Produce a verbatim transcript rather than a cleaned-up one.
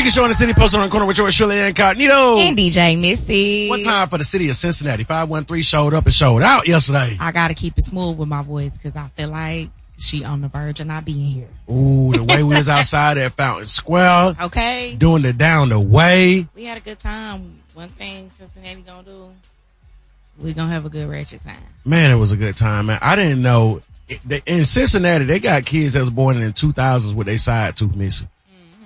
Biggest show in the city, posted on the corner with yours, Shirley Incognito. And D J Missy. What time for the city of Cincinnati? five one three showed up and showed out yesterday. I gotta keep it smooth with my voice because I feel like she on the verge of not being here. Ooh, the way we was outside at Fountain Square. Okay. Doing the down the way. We had a good time. One thing Cincinnati gonna do, we gonna have a good ratchet time. Man, it was a good time, man. I didn't know. In Cincinnati, they got kids that was born in the two thousands with their side tooth missing.